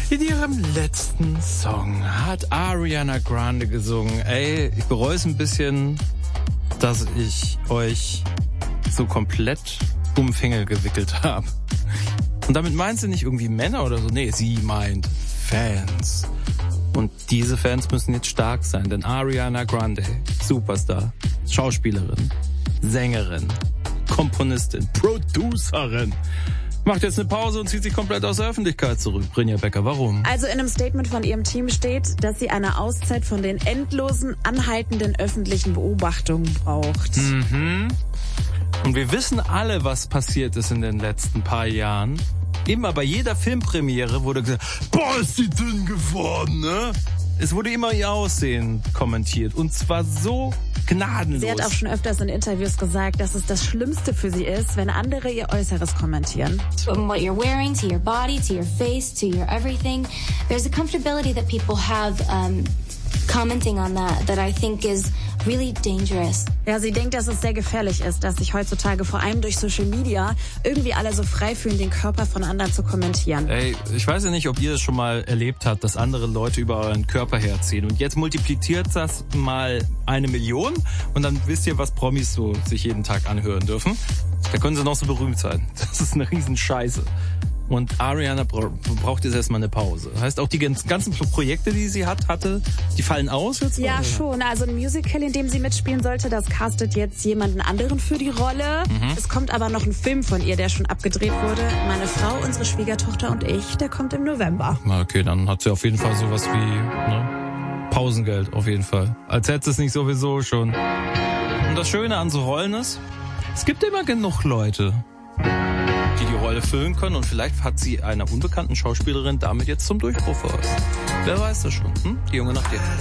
In ihrem letzten Song hat Ariana Grande gesungen. Ey, ich bereue es ein bisschen, dass ich euch so komplett um den Finger gewickelt habe. Und damit meint sie nicht irgendwie Männer oder so. Nee, sie meint Fans. Und diese Fans müssen jetzt stark sein, denn Ariana Grande, Superstar, Schauspielerin, Sängerin, Komponistin, Producerin, macht jetzt eine Pause und zieht sich komplett aus der Öffentlichkeit zurück. Brinja Becker, warum? Also in einem Statement von ihrem Team steht, dass sie eine Auszeit von den endlosen, anhaltenden öffentlichen Beobachtungen braucht. Mhm. Und wir wissen alle, was passiert ist in den letzten paar Jahren. Immer bei jeder Filmpremiere wurde gesagt, boah, ist die dünn geworden, ne? Es wurde immer ihr Aussehen kommentiert. Und zwar so gnadenlos. Sie hat auch schon öfters in Interviews gesagt, dass es das Schlimmste für sie ist, wenn andere ihr Äußeres kommentieren. From what you're wearing, to your body, to your face, to your everything. There's a comfortability that people have commenting on that I think is really dangerous. Ja, sie denkt, dass es sehr gefährlich ist, dass sich heutzutage vor allem durch Social Media irgendwie alle so frei fühlen, den Körper von anderen zu kommentieren. Ey, ich weiß ja nicht, ob ihr es schon mal erlebt habt, dass andere Leute über euren Körper herziehen. Und jetzt multipliziert das mal 1 Million und dann wisst ihr, was Promis so sich jeden Tag anhören dürfen. Da können sie noch so berühmt sein. Das ist eine Riesenscheiße. Und Ariana braucht jetzt erstmal eine Pause. Heißt auch die ganzen Projekte, die sie hatte, die fallen aus jetzt? Ja, oder? Schon. Also ein Musical, in dem sie mitspielen sollte, das castet jetzt jemanden anderen für die Rolle. Es kommt aber noch ein Film von ihr, der schon abgedreht wurde. Meine Frau, unsere Schwiegertochter und ich, der kommt im November. Okay, dann hat sie auf jeden Fall sowas wie Pausengeld, auf jeden Fall. Als hätte sie es nicht sowieso schon. Und das Schöne an so Rollen ist, es gibt immer genug Leute, die Rolle füllen können, und vielleicht hat sie einer unbekannten Schauspielerin damit jetzt zum Durchbruch verholfen. Wer weiß das schon? Die Junge Nacht jetzt.